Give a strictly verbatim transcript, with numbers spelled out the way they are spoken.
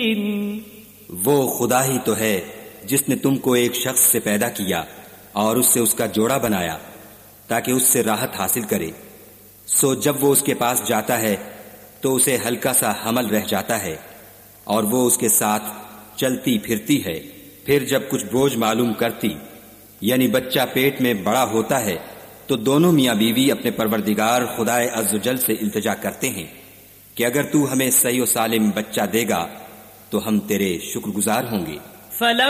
वो खुदा ही तो है जिसने तुमको एक शख्स से पैदा किया और उससे उसका जोड़ा बनाया ताकि उससे राहत हासिल करे। सो जब वो उसके पास जाता है तो उसे हल्का सा हमल रह जाता है और वो उसके साथ चलती फिरती है। फिर जब कुछ बोझ मालूम करती यानी बच्चा पेट में बड़ा होता है तो दोनों मियाँ बीवी अपने परवरदिगार खुदाए अज़्ज़वजल से इल्तिजा करते हैं कि अगर तू हमें सही और सालिम बच्चा देगा तो हम तेरे शुक्रगुजार होंगे।